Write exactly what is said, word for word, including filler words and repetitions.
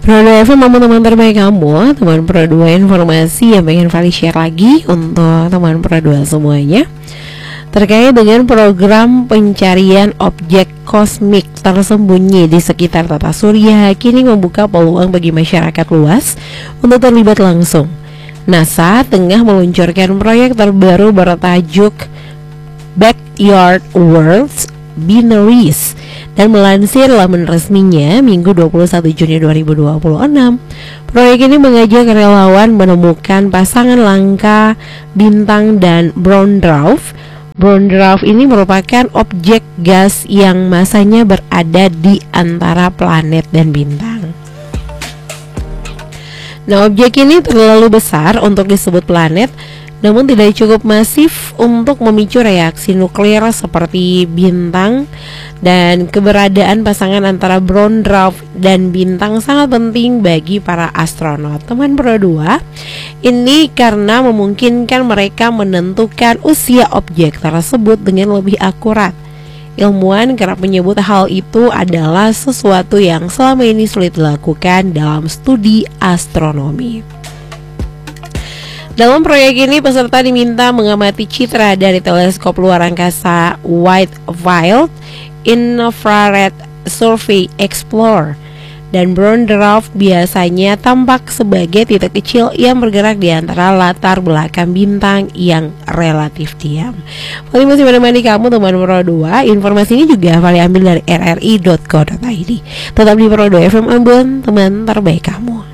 Pro dua F M, teman-teman terbaik kamu, teman Pro dua, informasi yang pengen Vali share lagi untuk teman Pro dua semuanya terkait dengan program pencarian objek kosmik tersembunyi di sekitar tata surya kini membuka peluang bagi masyarakat luas untuk terlibat langsung. NASA tengah meluncurkan proyek terbaru bertajuk Backyard Worlds Binaries dan melansir laman resminya Minggu dua puluh satu Juni dua ribu dua puluh enam. Proyek ini mengajak relawan menemukan pasangan langka bintang dan brown dwarf. Brown dwarf ini merupakan objek gas yang masanya berada di antara planet dan bintang. Nah, objek ini terlalu besar untuk disebut planet, namun tidak cukup masif untuk memicu reaksi nuklir seperti bintang, dan keberadaan pasangan antara brown dwarf dan bintang sangat penting bagi para astronot. Teman Pro dua, ini karena memungkinkan mereka menentukan usia objek tersebut dengan lebih akurat. Ilmuwan kerap menyebut hal itu adalah sesuatu yang selama ini sulit dilakukan dalam studi astronomi. Dalam proyek ini, peserta diminta mengamati citra dari teleskop luar angkasa Wide Field Infrared Survey Explorer, dan brown dwarf biasanya tampak sebagai titik kecil yang bergerak di antara latar belakang bintang yang relatif diam. Vali masih menemani kamu, teman Pro dua. Informasi ini juga Vali ambil dari r r i dot co dot i d. Tetap di Pro dua F M Ambon, teman terbaik kamu.